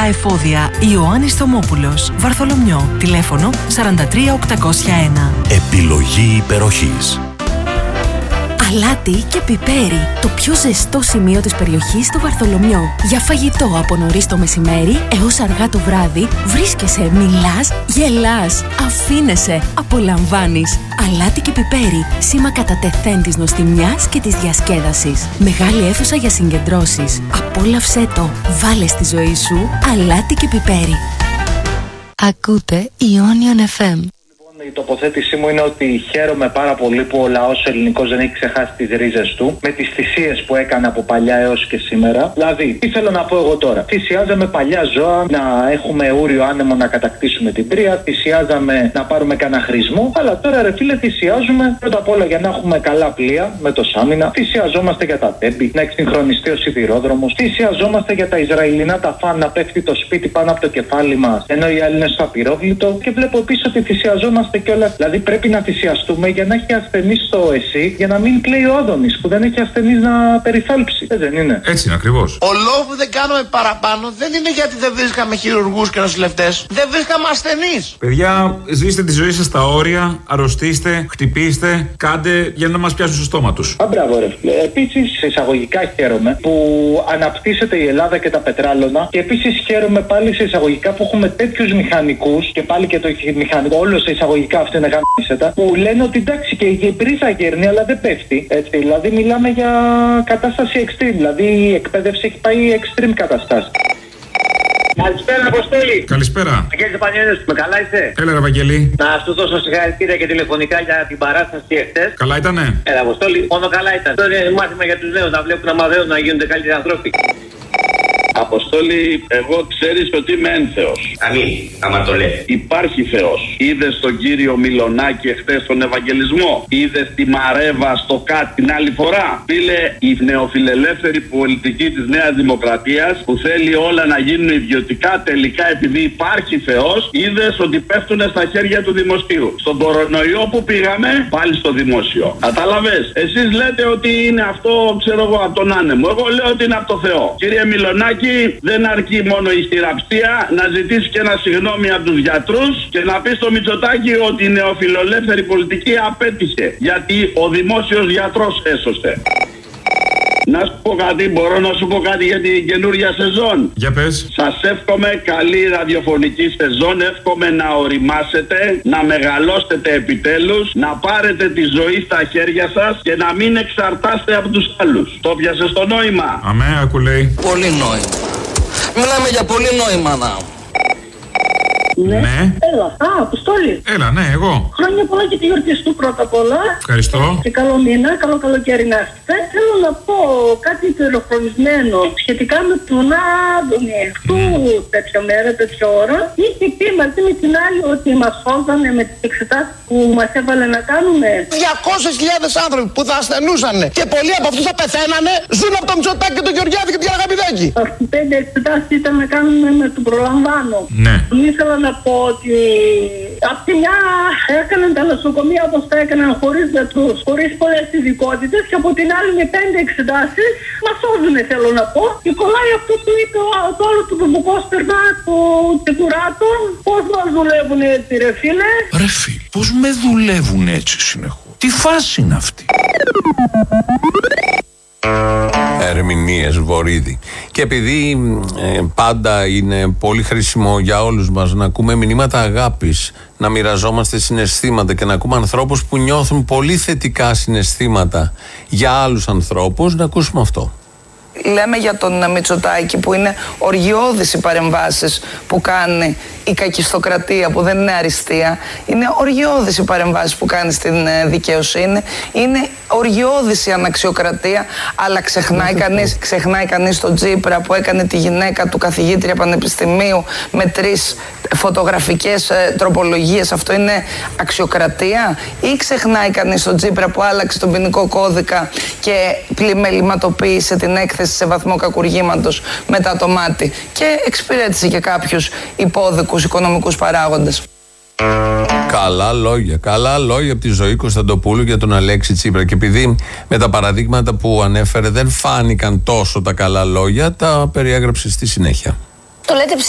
εφόδια Ιωάννης Θωμόπουλος, Βαρθολομιό. Τηλέφωνο 43 801. Επιλογή υπεροχής. Αλάτι και πιπέρι, το πιο ζεστό σημείο της περιοχής στο Βαρθολομιό. Για φαγητό από νωρίς το μεσημέρι έως αργά το βράδυ, βρίσκεσαι, μιλάς, γελάς, αφήνεσαι, απολαμβάνεις. Αλάτι και πιπέρι, σήμα κατά τεθέν της νοστιμιάς και της διασκέδασης. Μεγάλη αίθουσα για συγκεντρώσεις. Απόλαυσέ το, βάλε στη ζωή σου αλάτι και πιπέρι. Ακούτε Ionian FM. Η τοποθέτησή μου είναι ότι χαίρομαι πάρα πολύ που ο λαός ελληνικός δεν έχει ξεχάσει τις ρίζες του, με τις θυσίες που έκανε από παλιά έως και σήμερα. Δηλαδή, τι θέλω να πω εγώ τώρα. Θυσιάζαμε παλιά ζώα να έχουμε ούριο άνεμο να κατακτήσουμε την Τρία, θυσιάζαμε να πάρουμε κανένα χρησμό. Αλλά τώρα, ρε φίλε, θυσιάζουμε πρώτα απ' όλα για να έχουμε καλά πλοία με το Σάμινα. Θυσιαζόμαστε για τα τέμπη, να εξυγχρονιστεί ο σιδηρόδρομος. Θυσιαζόμαστε για τα Ισραηλινά τα φαν να πέφτει το σπίτι πάνω από το κεφάλι μας, ενώ οι άλλοι είναι στο απειρόβλητο. Και βλέπω επίσης ότι θυσιαζόμαστε και όλα. Δηλαδή πρέπει να θυσιαστούμε για να έχει ασθενείς στο ΕΣΥ, για να μην κλαίει ο Άδωνης που δεν έχει ασθενείς να περιθάλψει. Δεν είναι. Έτσι είναι ακριβώς. Ο λόγος που δεν κάνουμε παραπάνω δεν είναι γιατί δεν βρίσκαμε χειρουργούς και νοσηλευτές. Δεν βρίσκαμε ασθενείς. Παιδιά, ζήστε τη ζωή σας στα όρια, αρρωστήστε, χτυπήστε, κάντε για να μας πιάσουν στο στόμα τους. Μπράβο, ρε. Επίσης, εισαγωγικά χαίρομαι που αναπτύσσεται η Ελλάδα και τα πετράλωνα. Και επίσης χαίρομαι πάλι σε εισαγωγικά που έχουμε τέτοιους μηχανικούς και πάλι και το μηχανικό, όλο σε εισαγωγικά αυτό είναι γαμίσετα, που λένε ότι εντάξει και η πρίζα γέρνει αλλά δεν πέφτει. Έτσι, δηλαδή μιλάμε για κατάσταση extreme. Δηλαδή η εκπαίδευση έχει πάει extreme καταστάση. Καλησπέρα, Αποστόλη. Καλησπέρα. Αγγέλη Πανιόνιος, με καλά είσαι? Έλα, ρε Βαγγέλη. Να σου δώσω συγχαρητήρια και τηλεφωνικά για την παράσταση εχθές. Καλά ήτανε? Έλα, Αποστόλη, μόνο καλά ήταν. Τώρα είναι μάθημα για τους νέους να βλέπουν να μαθαίνουν να γίνονται καλύτεροι άνθρωποι. Αποστόλη, εγώ ξέρεις ότι είμαι ένθεος. Αμήν, άμα το λέει. Υπάρχει Θεός. Είδες τον κύριο Μιλονάκη εχθές στον Ευαγγελισμό? Είδες τη Μαρέβα στο ΚΑΤ την άλλη φορά? Φίλε, η νεοφιλελεύθερη πολιτική της Νέας Δημοκρατίας που θέλει όλα να γίνουν ιδιωτικά, τελικά επειδή υπάρχει Θεός, είδες ότι πέφτουν στα χέρια του δημοσίου. Στον κορονοϊό που πήγαμε, πάλι στο δημόσιο. Κατάλαβες? Εσείς λέτε ότι είναι αυτό, ξέρω εγώ, από τον άνεμο. Εγώ λέω ότι είναι από το Θεό. Κύριε Μιλονάκη, δεν αρκεί μόνο η χειραψία, να ζητήσει και ένα συγγνώμη από τους γιατρούς και να πει στο Μητσοτάκη ότι η νεοφιλελεύθερη πολιτική απέτυχε. Γιατί ο δημόσιος γιατρός έσωσε. Να σου πω κάτι, μπορώ να σου πω κάτι για την καινούργια σεζόν? Για πες. Σας εύχομαι καλή ραδιοφωνική σεζόν, εύχομαι να οριμάσετε, να μεγαλώσετε επιτέλους, να πάρετε τη ζωή στα χέρια σας και να μην εξαρτάστε από τους άλλους. Το πιάσες το νόημα? Αμέ, ακού λέει. Πολύ νόημα. Μιλάμε για πολύ νόημα να. Ναι. Έλα, Αποστόλη. Έλα, ναι, εγώ. Χρόνια πολλά και τη γιορτή σου πρώτα απ' όλα. Ευχαριστώ. Και καλό μήνα, καλό καλοκαίρι να είστε. Θέλω να πω κάτι περιοχρονισμένο σχετικά με τον Άδωνη. Αυτού τέτοια μέρα, τέτοια ώρα. Είχε πει μαζί με την άλλη ότι μας σώζανε με τις εξετάσεις που μας έβαλε να κάνουμε. 200.000 άνθρωποι που θα ασθενούσαν και πολλοί από αυτούς θα πεθαίνανε ζουν από το Μητσοτάκη και τον Γεωργιάδη και την Αγαπηδάκη. Αυτοί 5 εξετάσεις ήταν να κάνουμε με τον προλαμβάνω. Ναι. Ήθελα να πω ότι απ' τη μια έκαναν τα νοσοκομεία όπως τα έκαναν χωρίς γιατρούς, χωρίς πολλές ειδικότητες και από την άλλη με 5 εξετάσεις μας σώζουνε, θέλω να πω. Και κολλάει αυτό που είπε το άλλο του Μπουμπουκός, περνά το τεκουράτο. Πώς μας δουλεύουν έτσι ρε φίλε? Ρε φίλε, πώς με δουλεύουν έτσι συνεχώς? Τι φάση είναι αυτή? Ερμηνείες Βορίδη. Και επειδή πάντα είναι πολύ χρήσιμο για όλους μας να ακούμε μηνύματα αγάπης, να μοιραζόμαστε συναισθήματα και να ακούμε ανθρώπους που νιώθουν πολύ θετικά συναισθήματα για άλλους ανθρώπους, να ακούσουμε αυτό. Λέμε για τον Μητσοτάκη που είναι οργιώδης οι παρεμβάσεις που κάνει η κακιστοκρατία, που δεν είναι αριστεία. Είναι οργιώδης οι παρεμβάσεις που κάνει στην δικαιοσύνη. Είναι οργιώδης η αναξιοκρατία. Αλλά ξεχνάει κανείς τον Τσίπρα που έκανε τη γυναίκα του καθηγήτρια πανεπιστημίου με 3 φωτογραφικές τροπολογίες. Αυτό είναι αξιοκρατία? Ή ξεχνάει κανείς τον Τσίπρα που άλλαξε τον ποινικό κώδικα και πλημεληματοποίησε την έκθεση σε βαθμό κακουργήματος μετά το μάτι και εξυπηρέτησε και κάποιους υπόδικους οικονομικούς παράγοντες? Καλά λόγια από τη ζωή Κωνσταντοπούλου για τον Αλέξη Τσίπρα. Και επειδή με τα παραδείγματα που ανέφερε δεν φάνηκαν τόσο τα καλά λόγια, τα περιέγραψε στη συνέχεια. Το λέτε